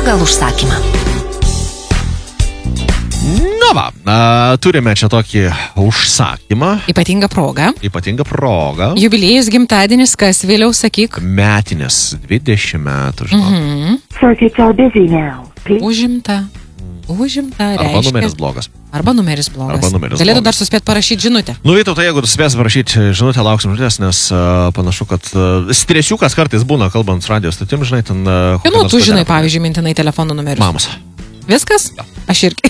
pagal užsakymą. Na va, turime čia tokį užsakymą. Ypatinga proga. Jubiliejus, gimtadienis, kas vėliau sakyk? Metinės, 20 metų, žinau. Circuits are busy now. Užimta, Arba numeris blogas. Arba numeris blogas. Galėtų dar suspėt parašyti žinutę. Nu, Vytautai, jeigu tu suspės parašyti žinutę, lauksim žinutės, nes panašu, kad stresiukas kartais būna, kalbant radio stotim, žinai, ten... Nu, tu žinai, pavyzdžiui, mintinai telefono numerius. Mamos. Viskas? Ja. Aš irgi.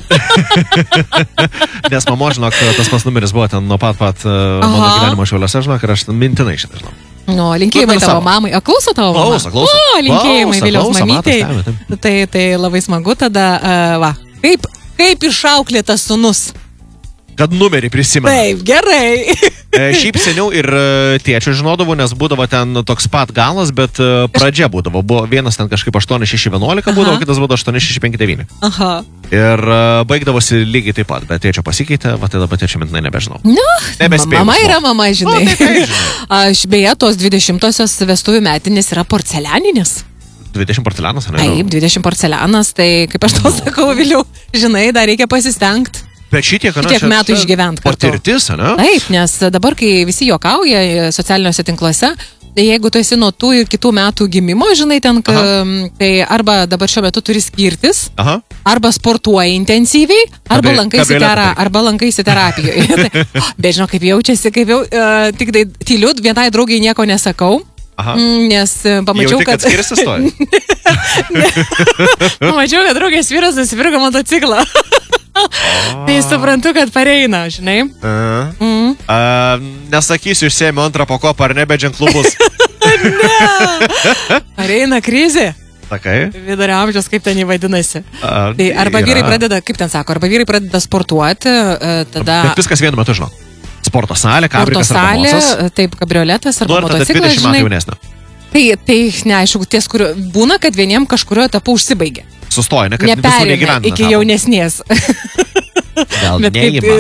Nes mamo, žinok, tas pas numeris buvo ten nuo pat mano gyvenimo Šiauliuose, žinok, ir aš mintinai šitą žinau. Nu, linkėjimai tavo mamai. O klauso tavo mamą? Klauso. O, linkėjimai Viliaus mamytei. Tai labai smagu tada, va. Kaip išauklėtas sūnus? Kad numerį prisimena. Taip, gerai. Šiaip seniau ir tėčio žinodavo, nes būdavo ten toks pat galas, bet pradžia būdavo. Buvo vienas ten kažkaip 8611 būdavo, kitas būdavo 8659. Aha. Ir baigdavosi lygiai taip pat, bet tėčio pasikeitė, va tada tėčio mintinai nebežinau. Nu, nebespėjau. Mama yra mama, žinai. Aš beje, tos 20-osios vestuvių metinės yra porcelianinis. 20 porcelianas, ne? Taip, 20 porcelianas, tai kaip aš to sakau, Viliau, žinai, dar reikia pasistengti. Bet šitiek metų išgyvent kartu. Patirtis, ne? Taip, nes dabar, kai visi juokauja socialiniuose tinkluose, tai jeigu tu esi nuo tų ir kitų metų gimimo, žinai, ten, tai arba dabar šiuo metu turi skirtis, arba sportuoji intensyviai, arba lankaisi terapijoje. Bet žinau, kaip jaučiasi, kaip jau tik tyliu, vienai draugiai nieko nesakau. Nes pamačiau, kad skiriasi stoja. Pamačiau, kad draugės vyras nusipirko motociklą. Tai suprantu, kad pareina, žinai. Nesakysiu, išsėmiu antrą pakopą ar nebedžiant klubus. Ne. Pareina krizė. Sakai? Vidurio amžiaus, kaip ten jį vadinasi. Tai arba vyrai pradeda, kaip ten sako, arba vyrai pradeda sportuoti, tada... Bet viskas vienu metu, žinau. Sporto salė, kabrikas arba mocas. Taip, kabrioletas arba motociklas, žinai. 20 metų jaunesnė. Tai neaišku, ties, kur būna, kad vieniem kažkurio etapu užsibaigia. Sustoja, ne, kad visų negyvena. Iki jaunesnės. Gal neįma.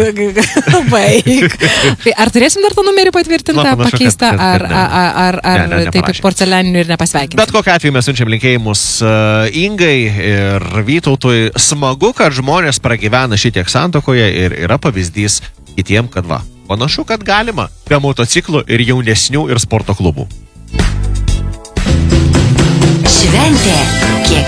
Tai ar turėsim dar tą numerį patvirtintą, pakeistą, ar taip porcelianinių ir nepasveikinti? Bet kokiu atveju mes siunčiam linkėjimus Ingai ir Vytautui. Smagu, kad žmonės pragyvena šitiek santuokoje ir yra pavyzdys kitiem, kad va, panašu, kad galima be motociklų ir jaunesnių ir sporto klubų. Šventė